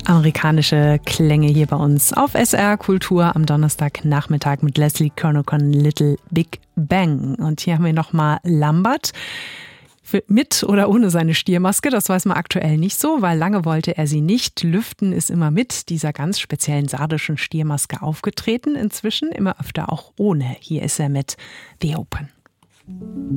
Amerikanische Klänge hier bei uns auf SR Kultur am Donnerstagnachmittag mit Leslie Kernocon Little Big Bang. Und hier haben wir nochmal Lambert. Mit oder ohne seine Stiermaske, das weiß man aktuell nicht so, weil lange wollte er sie nicht. Lüften ist immer mit dieser ganz speziellen sardischen Stiermaske aufgetreten. Inzwischen immer öfter auch ohne. Hier ist er mit The Open.